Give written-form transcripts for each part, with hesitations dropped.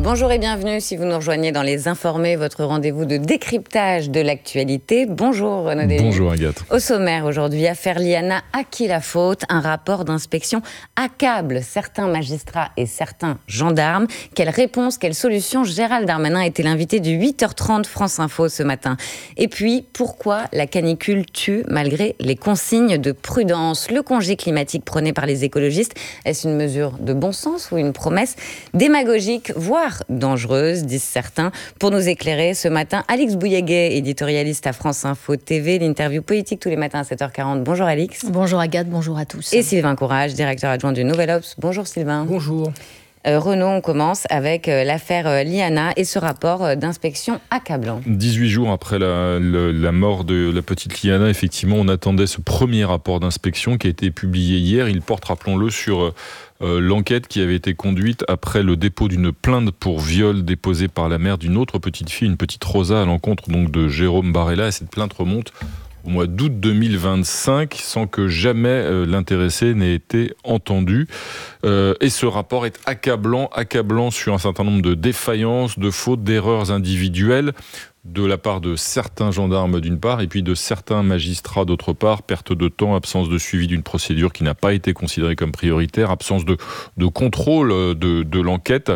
Bonjour et bienvenue si vous nous rejoignez dans Les Informés, votre rendez-vous de décryptage de l'actualité. Bonjour Renaud Delis. Bonjour Agathe. Au sommaire aujourd'hui, affaire Liana, à qui la faute ? Un rapport d'inspection accable certains magistrats et certains gendarmes. Quelle réponse, quelle solution ? Gérald Darmanin était l'invité du 8h30 France Info ce matin. Et puis, pourquoi la canicule tue malgré les consignes de prudence ? Le congé climatique prôné par les écologistes, est-ce une mesure de bon sens ou une promesse démagogique, voire dangereuse, disent certains. Pour nous éclairer ce matin, Alix Bouilléguet, éditorialiste à France Info TV, l'interview politique tous les matins à 7h40. Bonjour Alix. Bonjour Agathe, bonjour à tous. Et Sylvain Courage, directeur adjoint du Nouvel Obs. Bonjour Sylvain. Bonjour. Renaud, on commence avec l'affaire Liana et ce rapport d'inspection accablant. 18 jours après la mort de la petite Liana, effectivement, on attendait ce premier rapport d'inspection qui a été publié hier. Il porte, rappelons-le, sur l'enquête qui avait été conduite après le dépôt d'une plainte pour viol déposée par la mère d'une autre petite fille, une petite Rosa, à l'encontre donc de Jérôme Barella. Et cette plainte remonte au mois d'août 2025, sans que jamais l'intéressé n'ait été entendu. Et ce rapport est accablant sur un certain nombre de défaillances, de fautes, d'erreurs individuelles, de la part de certains gendarmes d'une part, et puis de certains magistrats d'autre part. Perte de temps, absence de suivi d'une procédure qui n'a pas été considérée comme prioritaire, absence de contrôle de l'enquête.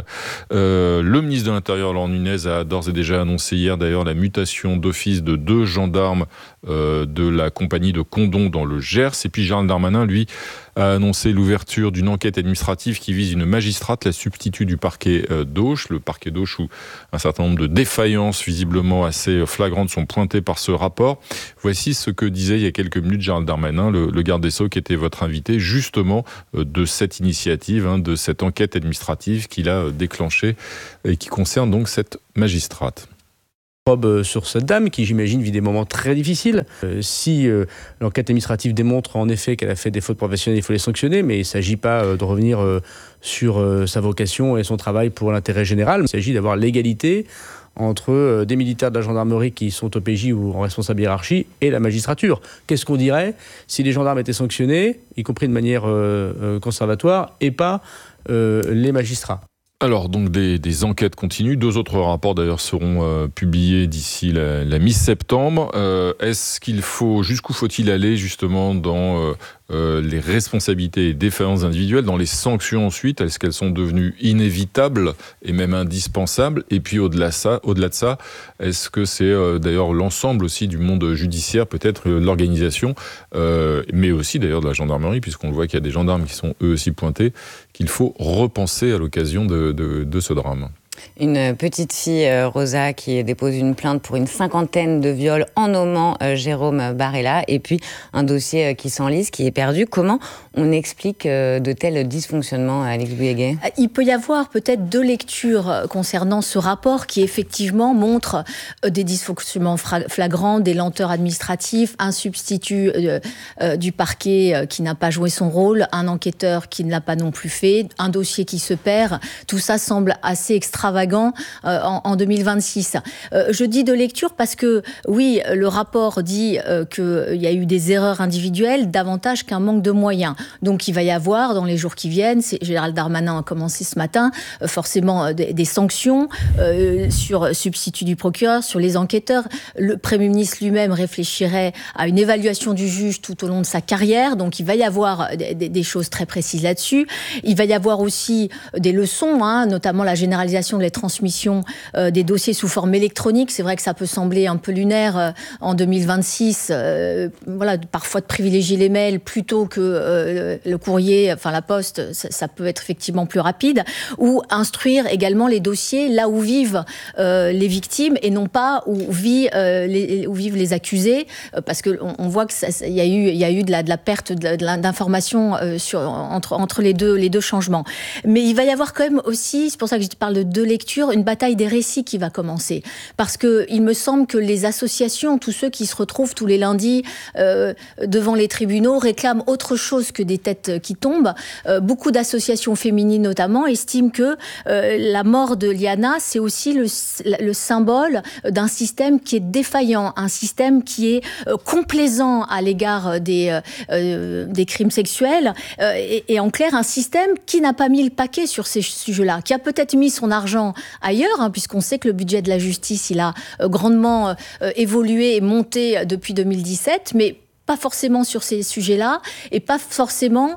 Le ministre de l'Intérieur, Laurent Nunez, a d'ores et déjà annoncé hier d'ailleurs la mutation d'office de 2 gendarmes de la compagnie de Condom dans le Gers. Et puis Gérald Darmanin, lui, a annoncé l'ouverture d'une enquête administrative qui vise une magistrate, la substitut du parquet d'Auch. Le parquet d'Auch où un certain nombre de défaillances visiblement assez flagrantes sont pointées par ce rapport. Voici ce que disait il y a quelques minutes Gérald Darmanin, le garde des Sceaux, qui était votre invité justement de cette initiative, de cette enquête administrative qu'il a déclenchée et qui concerne donc cette magistrate. Sur cette dame qui, j'imagine, vit des moments très difficiles. Si l'enquête administrative démontre en effet qu'elle a fait des fautes professionnelles, il faut les sanctionner, mais il ne s'agit pas de revenir sur sa vocation et son travail pour l'intérêt général. Il s'agit d'avoir l'égalité entre des militaires de la gendarmerie qui sont au PJ ou en responsable hiérarchie et la magistrature. Qu'est-ce qu'on dirait si les gendarmes étaient sanctionnés, y compris de manière conservatoire, et pas les magistrats ? Alors, donc des enquêtes continuent. 2 autres rapports, d'ailleurs, seront publiés d'ici la mi-septembre. Jusqu'où faut-il aller, justement, dans les responsabilités et défaillances individuelles, dans les sanctions ensuite? Est-ce qu'elles sont devenues inévitables et même indispensables? Et puis, au-delà de ça, est-ce que c'est d'ailleurs l'ensemble aussi du monde judiciaire, peut-être l'organisation, mais aussi d'ailleurs de la gendarmerie, puisqu'on voit qu'il y a des gendarmes qui sont eux aussi pointés, qu'il faut repenser à l'occasion de ce drame. Une petite fille, Rosa, qui dépose une plainte pour une 50aine de viols en nommant Jérôme Barella, et puis un dossier qui s'enlise, qui est perdu. Comment on explique de tels dysfonctionnements, Alix Bouilléguet ? Il peut y avoir peut-être 2 lectures concernant ce rapport qui effectivement montre des dysfonctionnements flagrants, des lenteurs administratives, un substitut du parquet qui n'a pas joué son rôle, un enquêteur qui ne l'a pas non plus fait, un dossier qui se perd. Tout ça semble assez extravagant en 2026. Je dis de lecture parce que, oui, le rapport dit qu'il y a eu des erreurs individuelles davantage qu'un manque de moyens. Donc, il va y avoir, dans les jours qui viennent, Gérald Darmanin a commencé ce matin, forcément des sanctions sur substitut du procureur, sur les enquêteurs. Le Premier ministre lui-même réfléchirait à une évaluation du juge tout au long de sa carrière. Donc, il va y avoir des choses très précises là-dessus. Il va y avoir aussi des leçons, notamment la généralisation de la transmission des dossiers sous forme électronique. C'est vrai que ça peut sembler un peu lunaire en 2026, parfois de privilégier les mails plutôt que le courrier, la poste, ça peut être effectivement plus rapide. Ou instruire également les dossiers là où vivent les victimes et non pas où vivent les accusés, parce qu'on voit qu'il y a eu de la perte d'informations entre les deux changements. Mais il va y avoir quand même aussi, c'est pour ça que je parle de 2 lecture, une bataille des récits qui va commencer. Parce qu'il me semble que les associations, tous ceux qui se retrouvent tous les lundis devant les tribunaux, réclament autre chose que des têtes qui tombent. Beaucoup d'associations féminines notamment estiment que la mort de Liana, c'est aussi le symbole d'un système qui est défaillant, un système qui est complaisant à l'égard des crimes sexuels et en clair un système qui n'a pas mis le paquet sur ces sujets-là, qui a peut-être mis son argent l'argent ailleurs, puisqu'on sait que le budget de la justice, il a grandement évolué et monté depuis 2017, mais pas forcément sur ces sujets-là et pas forcément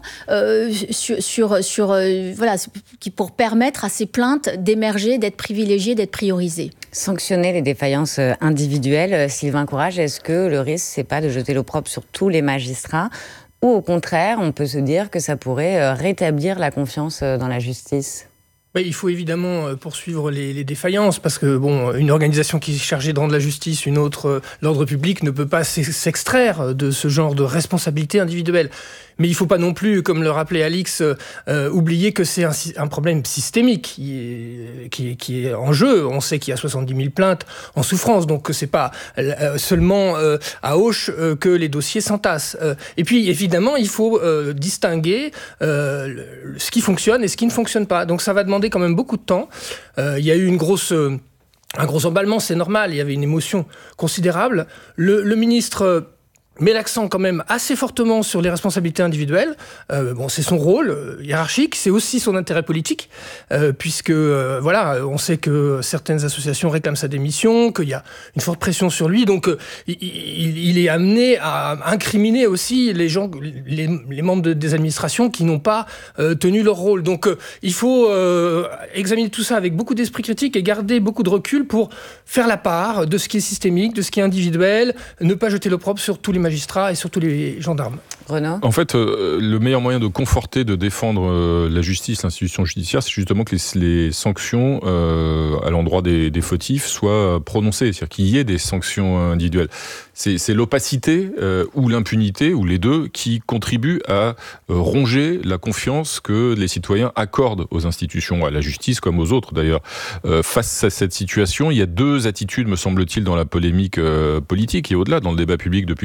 pour permettre à ces plaintes d'émerger, d'être privilégiées, d'être priorisées. Sanctionner les défaillances individuelles, Sylvain Courage, est-ce que le risque, c'est pas de jeter l'opprobre sur tous les magistrats, ou au contraire, on peut se dire que ça pourrait rétablir la confiance dans la justice ? Il faut évidemment poursuivre les défaillances parce que une organisation qui est chargée de rendre la justice, une autre l'ordre public, ne peut pas s'extraire de ce genre de responsabilité individuelle. Mais il ne faut pas non plus, comme le rappelait Alix, oublier que c'est un problème systémique qui est en jeu. On sait qu'il y a 70 000 plaintes en souffrance, donc ce n'est pas seulement à Auch que les dossiers s'entassent. Et puis, évidemment, il faut distinguer ce qui fonctionne et ce qui ne fonctionne pas. Donc ça va demander quand même beaucoup de temps. Il y a eu un gros emballement, c'est normal, il y avait une émotion considérable. Le ministre met l'accent quand même assez fortement sur les responsabilités individuelles. C'est son rôle hiérarchique, c'est aussi son intérêt politique, puisque on sait que certaines associations réclament sa démission, qu'il y a une forte pression sur lui, donc il est amené à incriminer aussi les gens, les membres des administrations qui n'ont pas tenu leur rôle. Donc il faut examiner tout ça avec beaucoup d'esprit critique et garder beaucoup de recul pour faire la part de ce qui est systémique, de ce qui est individuel, ne pas jeter l'opprobre sur tous les magistrats et surtout les gendarmes. Renaud ? En fait, le meilleur moyen de conforter, de défendre la justice, l'institution judiciaire, c'est justement que les sanctions à l'endroit des fautifs soient prononcées, c'est-à-dire qu'il y ait des sanctions individuelles. C'est l'opacité ou l'impunité, ou les deux, qui contribuent à ronger la confiance que les citoyens accordent aux institutions, à la justice comme aux autres d'ailleurs. Face à cette situation, il y a deux attitudes, me semble-t-il, dans la polémique politique et au-delà, dans le débat public depuis